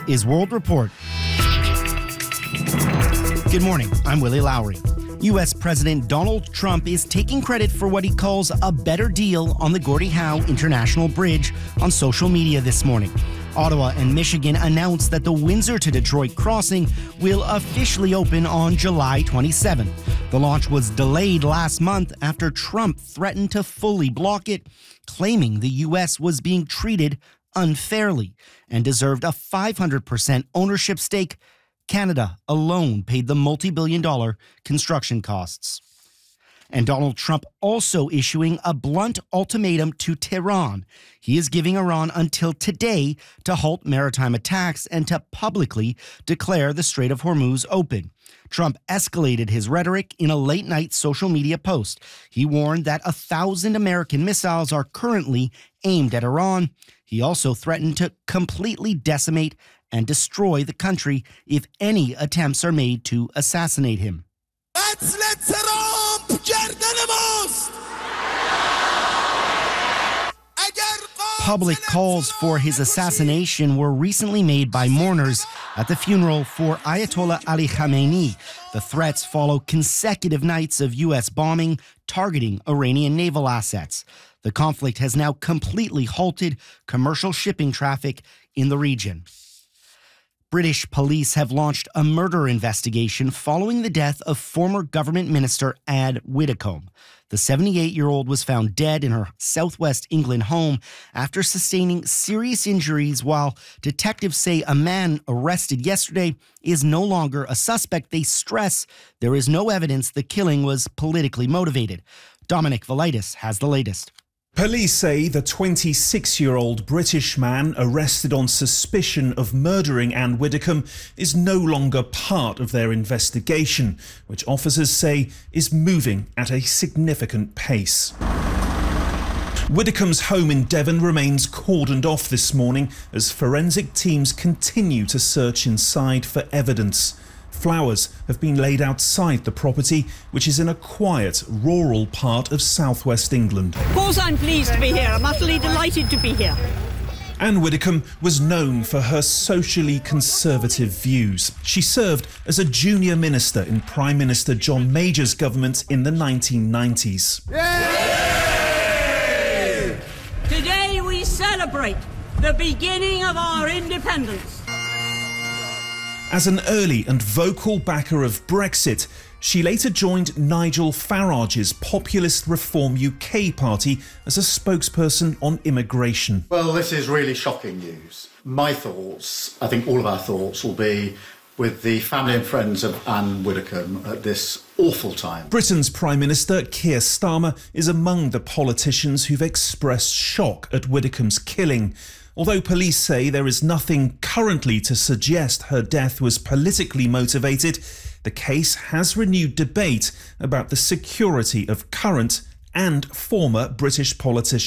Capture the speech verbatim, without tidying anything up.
is World Report. Good morning, I'm Willie Lowry. U S President Donald Trump is taking credit for what he calls a better deal on the Gordie Howe International Bridge on social media this morning. Ottawa and Michigan announced that the Windsor to Detroit crossing will officially open on July twenty-seventh. The launch was delayed last month after Trump threatened to fully block it, claiming the U S was being treated unfairly and deserved a five hundred percent ownership stake. Canada alone paid the multi-billion dollar construction costs. And Donald Trump also issuing a blunt ultimatum to Tehran. He is giving Iran until today to halt maritime attacks and to publicly declare the Strait of Hormuz open. Trump escalated his rhetoric in a late-night social media post. He warned that a thousand American missiles are currently aimed at Iran. He also threatened to completely decimate and destroy the country if any attempts are made to assassinate him. Public calls for his assassination were recently made by mourners at the funeral for Ayatollah Ali Khamenei. The threats follow consecutive nights of U S bombing targeting Iranian naval assets. The conflict has now completely halted commercial shipping traffic in the region. British police have launched a murder investigation following the death of former government minister Anne Widdecombe. The seventy-eight-year-old was found dead in her southwest England home after sustaining serious injuries, while detectives say a man arrested yesterday is no longer a suspect. They stress there is no evidence the killing was politically motivated. Dominic Velitis has the latest. Police say the twenty-six-year-old British man arrested on suspicion of murdering Anne Widdecombe is no longer part of their investigation, which officers say is moving at a significant pace. Widdecombe's home in Devon remains cordoned off this morning as forensic teams continue to search inside for evidence. Flowers have been laid outside the property, which is in a quiet, rural part of southwest England. Of course I'm pleased to be here. I'm utterly delighted to be here. Anne Widdecombe was known for her socially conservative views. She served as a junior minister in Prime Minister John Major's government in the nineteen nineties. Yay! Today we celebrate the beginning of our independence. As an early and vocal backer of Brexit, she later joined Nigel Farage's Populist Reform U K party as a spokesperson on immigration. Well, this is really shocking news. My thoughts, I think all of our thoughts, will be with the family and friends of Anne Widdecombe at this awful time. Britain's Prime Minister Keir Starmer is among the politicians who've expressed shock at Widdecombe's killing. Although police say there is nothing currently to suggest her death was politically motivated, the case has renewed debate about the security of current and former British politicians.